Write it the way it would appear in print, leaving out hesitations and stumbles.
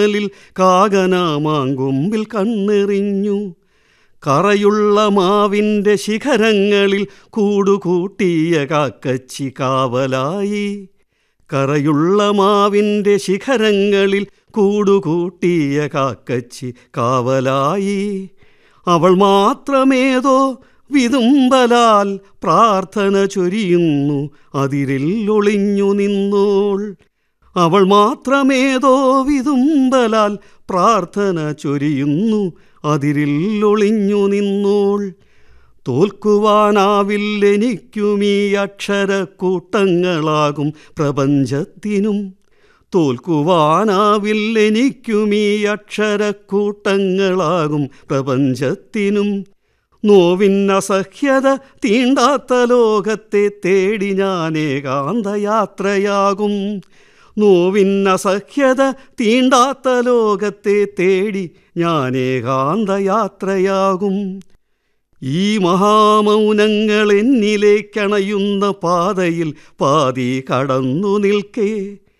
ിൽ കാകനാമാങ്കൊമ്പിൽ കണ്ണെറിഞ്ഞു. കറയുള്ള മാവിൻ്റെ ശിഖരങ്ങളിൽ കൂടുകൂട്ടിയ കാക്കച്ചി കാവലായി. കറയുള്ള മാവിൻ്റെ ശിഖരങ്ങളിൽ കൂടുകൂട്ടിയ കാക്കച്ചി കാവലായി. അവൾ മാത്രമേതോ വിതുമ്പലാൽ പ്രാർത്ഥന ചൊരിയുന്നു അതിരിൽ ഒളിഞ്ഞു നിന്നോൾ. അവൾ മാത്രമേതോ വിതുമ്പലാൽ പ്രാർത്ഥന ചൊരിയുന്നു അതിരിൽ ഒളിഞ്ഞു നിന്നോൾ. തോൽക്കുവാനാവില്ലെനിക്കുമീ അക്ഷരക്കൂട്ടങ്ങളാകും പ്രപഞ്ചത്തിനും. തോൽക്കുവാനാവില്ലെനിക്കുമീ അക്ഷരക്കൂട്ടങ്ങളാകും പ്രപഞ്ചത്തിനും. നോവിന്നസഹ്യത തീണ്ടാത്ത ലോകത്തെ തേടി ഞാൻ ഏകാന്തയാത്രയാകും. നോവിന്നസഹ്യത തീണ്ടാത്ത ലോകത്തെ തേടി ഞാൻ ഏകാന്തയാത്രയാകും. ഈ മഹാമൗനങ്ങൾ എന്നിലേക്കണയുന്ന പാതയിൽ പാതി കടന്നു നിൽക്കേ